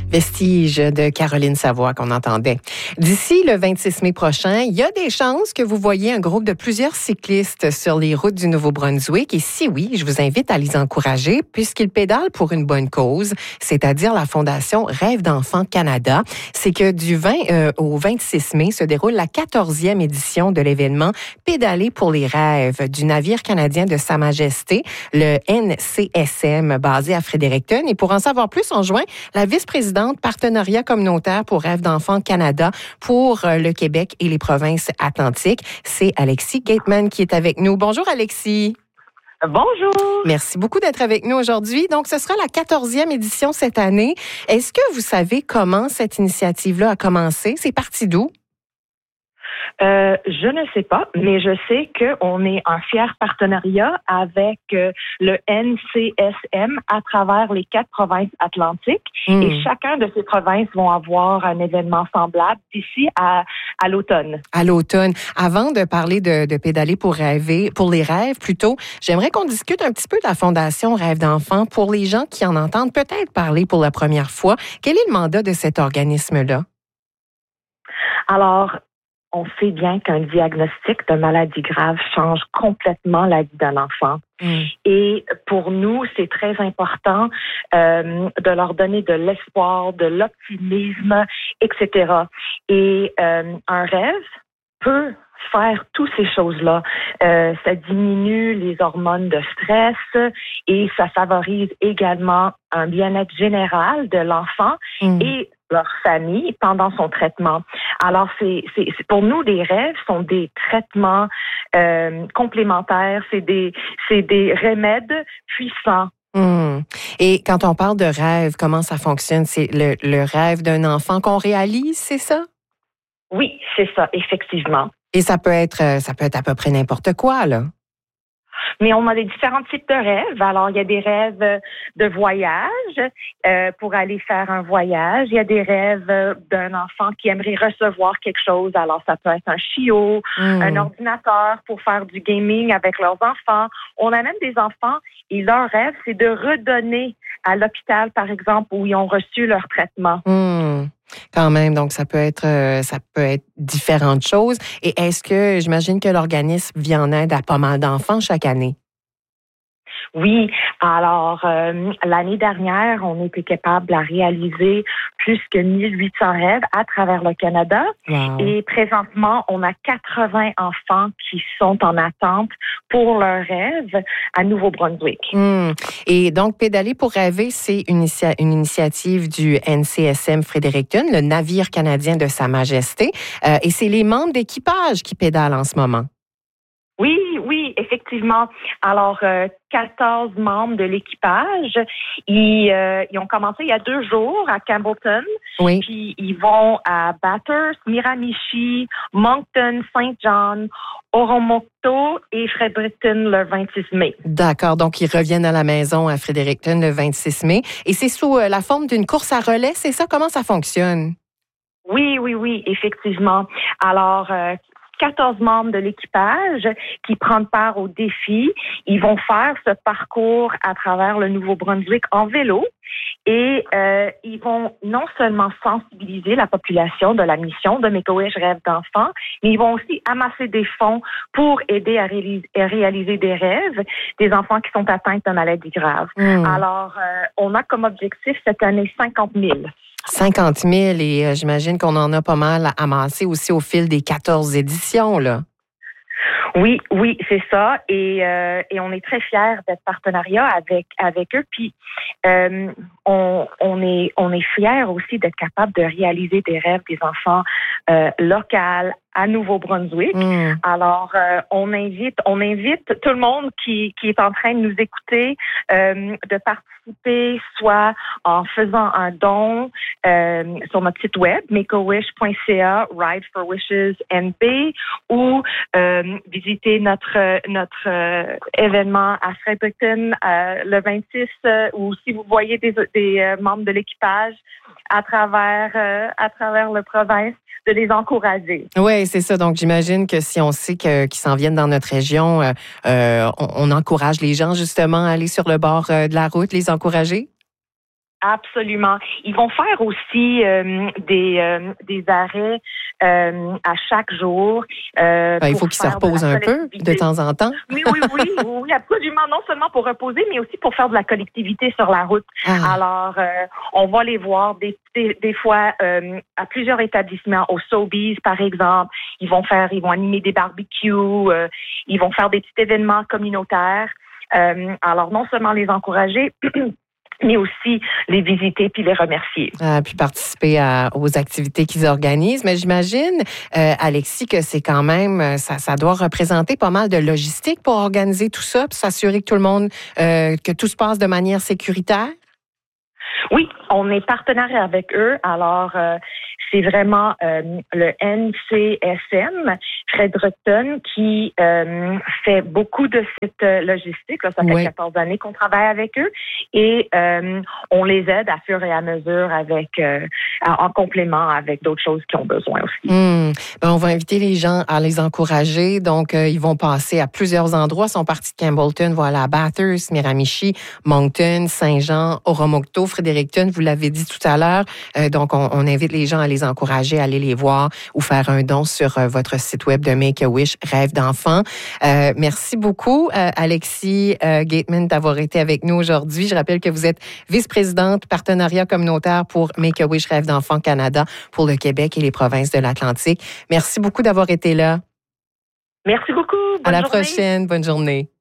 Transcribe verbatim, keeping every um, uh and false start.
Vestige de Caroline Savoie qu'on entendait. D'ici le vingt-six mai prochain, il y a des chances que vous voyez un groupe de plusieurs cyclistes sur les routes du Nouveau-Brunswick. Et si oui, je vous invite à les encourager puisqu'ils pédalent pour une bonne cause, c'est-à-dire la Fondation Rêve d'enfants Canada. C'est que du vingt euh, au vingt-six mai se déroule la quatorzième édition de l'événement Pédaler pour les rêves du navire canadien de Sa Majesté, le N C S M, basé à Fredericton. Et pour en savoir plus, on joint la vice-présidente partenariat communautaire pour Rêve d'enfants Canada pour le Québec et les provinces atlantiques. C'est Alexis Gateman qui est avec nous. Bonjour Alexis. Bonjour. Merci beaucoup d'être avec nous aujourd'hui. Donc, ce sera la quatorzième édition cette année. Est-ce que vous savez comment cette initiative-là a commencé? C'est parti d'où? Euh, je ne sais pas, mais je sais qu'on est un fier partenariat avec euh, le N C S M à travers les quatre provinces atlantiques. Mmh. Et chacun de ces provinces vont avoir un événement semblable d'ici à, à l'automne. À l'automne. Avant de parler de, de pédaler pour rêver, pour les rêves plutôt, j'aimerais qu'on discute un petit peu de la Fondation Rêve d'enfants pour les gens qui en entendent peut-être parler pour la première fois. Quel est le mandat de cet organisme-là? Alors, on sait bien qu'un diagnostic de maladie grave change complètement la vie d'un enfant. Mm. Et pour nous, c'est très important euh, de leur donner de l'espoir, de l'optimisme, et cetera. Et euh, un rêve peut faire toutes ces choses-là. Euh, ça diminue les hormones de stress et ça favorise également un bien-être général de l'enfant mmh. et leur famille pendant son traitement. Alors, c'est, c'est, c'est pour nous, les rêves sont des traitements euh, complémentaires, c'est des, c'est des remèdes puissants. Mmh. Et quand on parle de rêve, comment ça fonctionne? C'est le, le rêve d'un enfant qu'on réalise, c'est ça? Oui, c'est ça, effectivement. Et ça peut être, ça peut être à peu près n'importe quoi, là. Mais on a des différents types de rêves. Alors, il y a des rêves de voyage euh, pour aller faire un voyage. Il y a des rêves d'un enfant qui aimerait recevoir quelque chose. Alors, ça peut être un chiot, mmh. un ordinateur pour faire du gaming avec leurs enfants. On a même des enfants et leur rêve, c'est de redonner à l'hôpital, par exemple, où ils ont reçu leur traitement. Mmh. Quand même, donc ça peut être euh, ça peut être différentes choses. Et est-ce que, j'imagine que l'organisme vient en aide à pas mal d'enfants chaque année? Oui, alors euh, l'année dernière, on était capable à réaliser plus que mille huit cents rêves à travers le Canada. Wow. Et présentement, on a quatre-vingts enfants qui sont en attente pour leurs rêves à Nouveau-Brunswick. Mmh. Et donc, Pédaler pour rêver, c'est une, initia- une initiative du N C S M Fredericton, le navire canadien de Sa Majesté. Euh, et c'est les membres d'équipage qui pédalent en ce moment. Oui, oui, effectivement. Alors, euh, quatorze membres de l'équipage, ils, euh, ils ont commencé il y a deux jours à Campbellton. Oui. Puis ils vont à Bathurst, Miramichi, Moncton, Saint John, Oromocto et Fredericton le vingt-six mai. D'accord. Donc, ils reviennent à la maison à Fredericton le vingt-six mai. Et c'est sous euh, la forme d'une course à relais, c'est ça? Comment ça fonctionne? Oui, oui, oui, effectivement. Alors, euh, quatorze membres de l'équipage qui prennent part au défi. Ils vont faire ce parcours à travers le Nouveau-Brunswick en vélo et euh, ils vont non seulement sensibiliser la population de la mission de Make-A-Wish Rêve d'enfants, mais ils vont aussi amasser des fonds pour aider à réaliser, à réaliser des rêves des enfants qui sont atteints de maladies graves. Mmh. Alors, euh, on a comme objectif cette année cinquante mille. cinquante mille et euh, j'imagine qu'on en a pas mal amassé aussi au fil des quatorze éditions, là. Oui, oui, c'est ça. Et, euh, et on est très fiers d'être partenariat avec avec eux. Puis euh, on, on est on est fiers aussi d'être capable de réaliser des rêves des enfants euh, locaux à Nouveau-Brunswick. Mmh. Alors euh, on invite on invite tout le monde qui qui est en train de nous écouter euh, de participer, soit en faisant un don euh, sur notre site web make a wish point c a Ride for Wishes N B ou euh, visiter notre notre euh, événement à Fredericton euh, le vingt-six euh, ou si vous voyez des, des euh, membres de l'équipage à travers euh, à travers le province, de les encourager. Oui, c'est ça. Donc, j'imagine que si on sait que, qu'ils s'en viennent dans notre région, euh, euh, on, on encourage les gens justement à aller sur le bord euh, de la route, les encourager? Absolument. Ils vont faire aussi euh, des, euh, des arrêts euh, à chaque jour. Euh, ben, il faut qu'ils se reposent un peu de temps en temps. Oui, oui, oui, oui, absolument. Non seulement pour reposer, mais aussi pour faire de la collectivité sur la route. Ah. Alors, euh, on va les voir des, des, des fois euh, à plusieurs établissements, au Sobeys, par exemple. Ils vont faire, ils vont animer des barbecues, euh, ils vont faire des petits événements communautaires. Euh, alors, non seulement les encourager, mais aussi les visiter puis les remercier. Ah, puis participer à, aux activités qu'ils organisent. Mais j'imagine, euh, Alexis, que c'est quand même, ça, ça doit représenter pas mal de logistique pour organiser tout ça, puis s'assurer que tout le monde, euh, que tout se passe de manière sécuritaire? Oui, on est partenaire avec eux. Alors, euh, c'est vraiment euh, le N C S M, Fredericton, qui euh, fait beaucoup de cette logistique. Là, ça fait oui. quatorze années qu'on travaille avec eux et euh, on les aide à fur et à mesure avec euh, en complément avec d'autres choses qui ont besoin aussi. Mmh. Ben, on va inviter les gens à les encourager. Donc, euh, ils vont passer à plusieurs endroits. Ils sont partis de Campbellton, vont aller à Bathurst, Miramichi, Moncton, Saint-Jean, Oromocto, Fredericton, vous l'avez dit tout à l'heure. Euh, donc, on, on invite les gens à les encourager, à aller les voir ou faire un don sur euh, votre site web de Make-A-Wish, Rêve d'enfant. Euh, merci beaucoup, euh, Alexis euh, Gateman, d'avoir été avec nous aujourd'hui. Je rappelle que vous êtes vice-présidente partenariat communautaire pour Make-A-Wish, Rêve d'enfant Canada pour le Québec et les provinces de l'Atlantique. Merci beaucoup d'avoir été là. Merci beaucoup. Bonne à la journée. prochaine. Bonne journée.